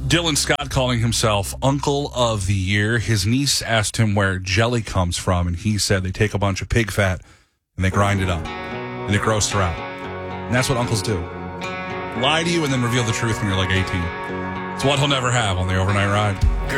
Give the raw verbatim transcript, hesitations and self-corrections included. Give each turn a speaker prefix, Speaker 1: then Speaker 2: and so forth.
Speaker 1: Dylan Scott calling himself Uncle of the Year. His niece asked him where jelly comes from, and he said they take a bunch of pig fat and they grind it up, and it grows throughout. And that's what uncles do. Lie to you and then reveal the truth when you're like eighteen. It's what he'll never have on the Overnight Ride.